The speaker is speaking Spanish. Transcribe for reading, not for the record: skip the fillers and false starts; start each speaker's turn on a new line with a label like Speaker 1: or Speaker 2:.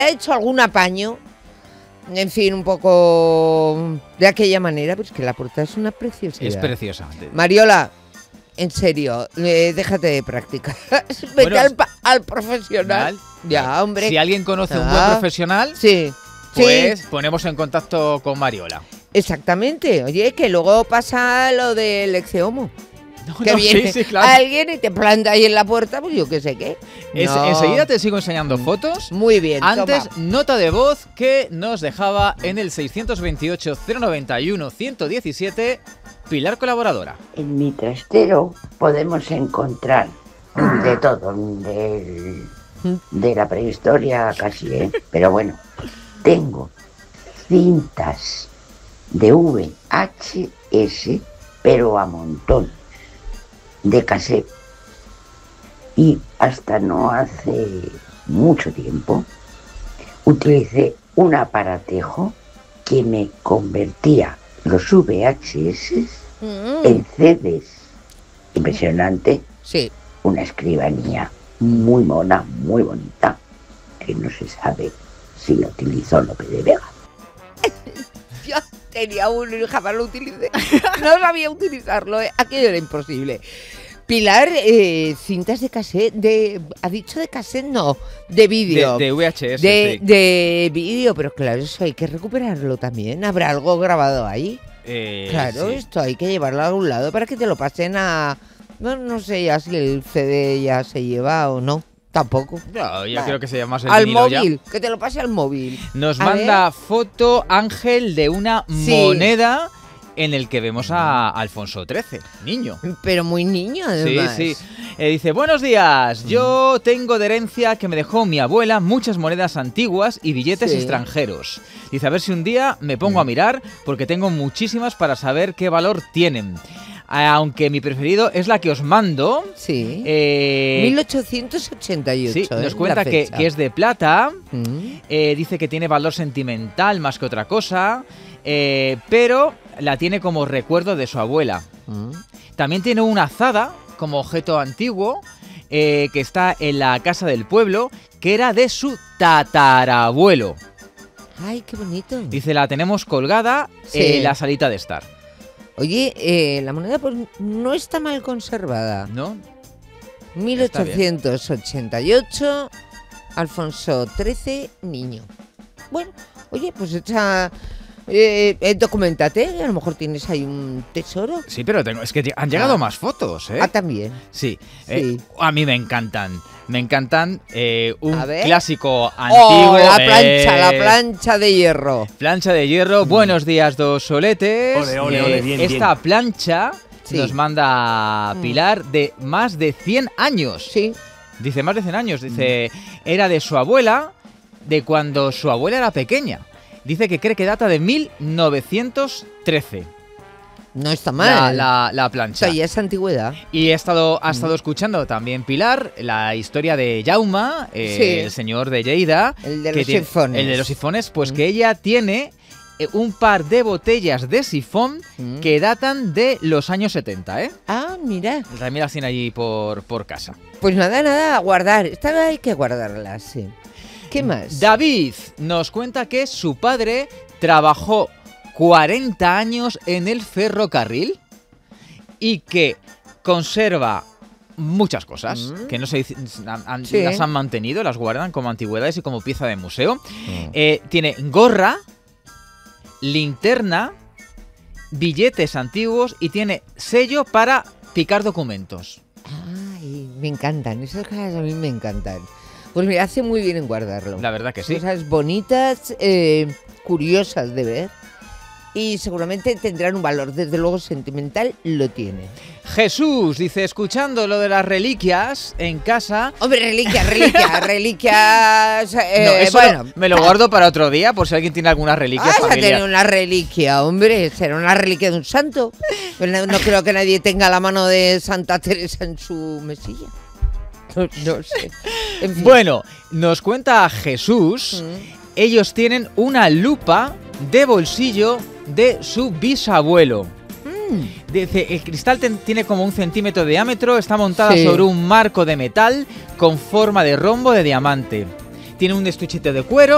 Speaker 1: ha hecho algún apaño, en fin, un poco de aquella manera, pues que la portada es una preciosidad.
Speaker 2: Es preciosa.
Speaker 1: Mariola, en serio, déjate de práctica. Vete al profesional. Ya, hombre.
Speaker 2: Si alguien conoce un buen profesional,
Speaker 1: sí,
Speaker 2: pues ponemos en contacto con Mariola.
Speaker 1: Exactamente. Oye, que luego pasa lo del Exeomo. Que viene
Speaker 2: claro.
Speaker 1: alguien y te planta ahí en la puerta, pues yo qué sé qué.
Speaker 2: Enseguida te sigo enseñando fotos.
Speaker 1: Muy bien.
Speaker 2: Antes,
Speaker 1: toma.
Speaker 2: nota de voz que nos dejaba en el 628-091-117 Pilar Colaboradora.
Speaker 3: En mi trastero podemos encontrar de todo, de la prehistoria casi, ¿eh? Pero bueno, tengo cintas de VHS, pero a montón, de cassette. Y hasta no hace mucho tiempo utilicé un aparatejo que me convertía los VHS en CDs. Impresionante.
Speaker 1: Sí.
Speaker 3: Una escribanía muy mona, muy bonita, que no se sabe si la utilizó Lope de Vega.
Speaker 1: Yo tenía uno y jamás lo utilicé. No sabía utilizarlo, aquello era imposible. Pilar, cintas de cassette, ¿ha dicho de cassette? No, de vídeo.
Speaker 2: De VHS,
Speaker 1: de vídeo, pero claro, eso hay que recuperarlo también. ¿Habrá algo grabado ahí? Claro,
Speaker 2: sí.
Speaker 1: Esto hay que llevarlo a algún lado para que te lo pasen a... Bueno, no sé ya si el CD ya se lleva o no. Tampoco.
Speaker 2: No, yo creo que se llama más el
Speaker 1: al
Speaker 2: vinilo
Speaker 1: móvil,
Speaker 2: ya.
Speaker 1: que te lo pase al móvil.
Speaker 2: Nos manda foto Ángel de una moneda en el que vemos a Alfonso XIII, niño.
Speaker 1: Pero muy niño, además.
Speaker 2: Sí. Dice, buenos días, yo tengo de herencia que me dejó mi abuela muchas monedas antiguas y billetes extranjeros. Dice, a ver si un día me pongo a mirar, porque tengo muchísimas para saber qué valor tienen. Aunque mi preferido es la que os mando.
Speaker 1: Sí. 1888.
Speaker 2: Sí, nos cuenta que es de plata. Dice que tiene valor sentimental más que otra cosa. Pero la tiene como recuerdo de su abuela. También tiene una azada como objeto antiguo que está en la casa del pueblo, que era de su tatarabuelo.
Speaker 1: Ay, qué bonito.
Speaker 2: Dice, la tenemos colgada en la salita de estar.
Speaker 1: Oye, la moneda pues no está mal conservada.
Speaker 2: ¿No?
Speaker 1: 1888, Alfonso XIII, niño. Bueno, oye, pues documentate, a lo mejor tienes ahí un tesoro.
Speaker 2: Sí, pero es que han llegado más fotos, ¿eh?
Speaker 1: También.
Speaker 2: Sí. A mí me encantan. Me encantan un clásico
Speaker 1: antiguo.
Speaker 2: La
Speaker 1: plancha de hierro.
Speaker 2: Plancha de hierro. Buenos días, dos soletes.
Speaker 4: Ole, bien,
Speaker 2: esta plancha nos manda Pilar de más de 100 años.
Speaker 1: Sí.
Speaker 2: Dice, más de 100 años. Dice, era de su abuela, de cuando su abuela era pequeña. Dice que cree que data de 1913.
Speaker 1: No está mal.
Speaker 2: La plancha.
Speaker 1: O sea, ya es antigüedad.
Speaker 2: Y ha estado escuchando también Pilar la historia de Jauma, el señor de Lleida.
Speaker 1: El de los sifones.
Speaker 2: El de los sifones, pues que ella tiene un par de botellas de sifón que datan de los años 70, ¿eh?
Speaker 1: Ah, mira.
Speaker 2: También las tiene allí por casa.
Speaker 1: Pues nada, a guardar. Esta hay que guardarlas, sí. ¿Qué más?
Speaker 2: David nos cuenta que su padre trabajó 40 años en el ferrocarril y que conserva muchas cosas que no se las han mantenido, las guardan como antigüedades y como pieza de museo. Tiene gorra, linterna, billetes antiguos y tiene sello para picar documentos.
Speaker 1: Ay, me encantan, esas cosas a mí me encantan. Pues mira, hace muy bien en guardarlo.
Speaker 2: La verdad que sí.
Speaker 1: Cosas bonitas, curiosas de ver. Y seguramente tendrán un valor, desde luego sentimental lo tiene.
Speaker 2: Jesús dice, escuchando lo de las reliquias en casa...
Speaker 1: Hombre, reliquias...
Speaker 2: eso me lo guardo para otro día, por si alguien tiene alguna reliquia familiar.
Speaker 1: Tener una reliquia, hombre, será una reliquia de un santo. No creo que nadie tenga la mano de Santa Teresa en su mesilla. No sé. En fin.
Speaker 2: Bueno, nos cuenta Jesús, ellos tienen una lupa de bolsillo de su bisabuelo. Dice, el cristal tiene como 1 centímetro de diámetro, está montada sobre un marco de metal con forma de rombo de diamante. Tiene un estuchete de cuero